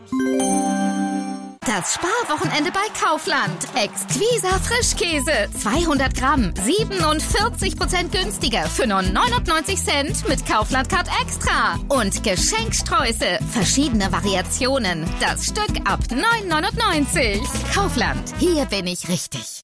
Das Sparwochenende bei Kaufland. Exquisa Frischkäse. 200 Gramm. 47% günstiger für nur 99 Cent mit Kaufland Card Extra. Und Geschenksträuße. Verschiedene Variationen. Das Stück ab 9,99. Kaufland. Hier bin ich richtig.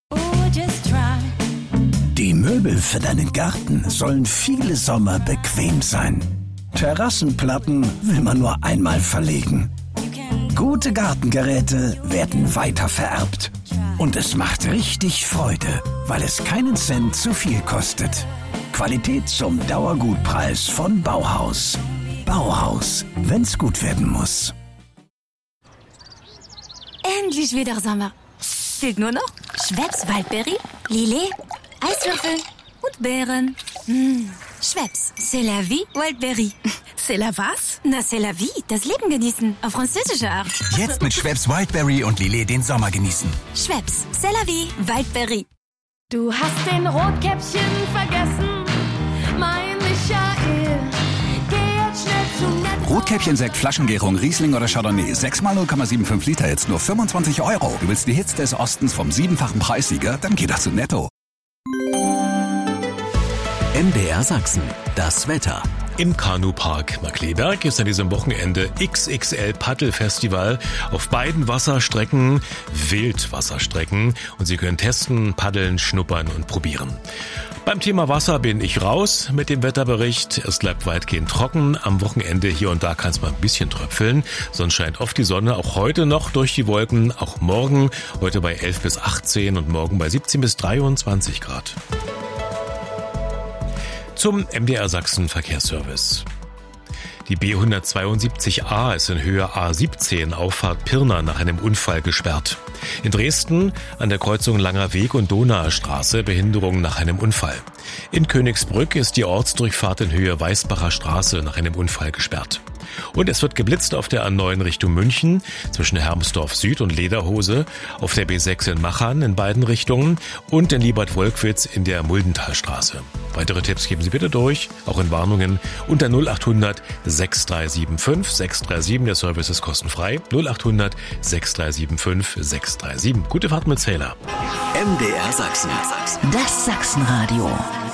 Die Möbel für deinen Garten sollen viele Sommer bequem sein. Terrassenplatten will man nur einmal verlegen. Gute Gartengeräte werden weiter vererbt. Und es macht richtig Freude, weil es keinen Cent zu viel kostet. Qualität zum Dauergutpreis von Bauhaus. Bauhaus, wenn's gut werden muss. Endlich wieder Sommer. Fehlt nur noch Schweppes Waldberry, Lillet, Eiswürfel und Beeren. Schweppes, c'est la vie, Waldberry. C'est la was? Na, c'est la vie, das Leben genießen, auf französische Art. Jetzt mit Schweppes Wildberry und Lillet den Sommer genießen. Schweppes, c'est la vie, Waldberry. Du hast den Rotkäppchen vergessen, mein Michael. Geh jetzt schnell zu Netto. Rotkäppchen-Sekt, Flaschengärung, Riesling oder Chardonnay. 6x 0,75 Liter, jetzt nur 25 €. Du willst die Hits des Ostens vom 7-fachen Preissieger? Dann geh doch zu Netto. MDR Sachsen, das Wetter. Im Kanupark Markkleeberg ist an diesem Wochenende XXL Paddelfestival auf beiden Wasserstrecken, Wildwasserstrecken. Und Sie können testen, paddeln, schnuppern und probieren. Beim Thema Wasser bin ich raus mit dem Wetterbericht. Es bleibt weitgehend trocken. Am Wochenende hier und da kann es mal ein bisschen tröpfeln. Sonst scheint oft die Sonne, auch heute noch durch die Wolken. Auch morgen, heute bei 11 bis 18 und morgen bei 17 bis 23 Grad. Zum MDR Sachsen Verkehrsservice. Die B172a ist in Höhe A17 Auffahrt Pirna nach einem Unfall gesperrt. In Dresden an der Kreuzung Langer Weg und Donauer Straße Behinderung nach einem Unfall. In Königsbrück ist die Ortsdurchfahrt in Höhe Weißbacher Straße nach einem Unfall gesperrt. Und es wird geblitzt auf der A9 Richtung München zwischen Hermsdorf Süd und Lederhose, auf der B6 in Machern in beiden Richtungen und in Liebert-Wolkwitz in der Muldenthalstraße. Weitere Tipps geben Sie bitte durch, auch in Warnungen unter 0800 6375 637. Der Service ist kostenfrei. 0800 6375 637. Gute Fahrt mit Sailor. MDR Sachsen, das Sachsenradio.